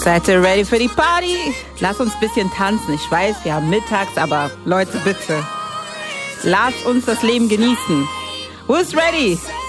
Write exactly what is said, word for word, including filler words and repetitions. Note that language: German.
Seid ihr ready für die Party? Lass uns ein bisschen tanzen. Ich weiß, wir haben mittags, aber Leute, bitte. Lasst uns das Leben genießen. Who's ready?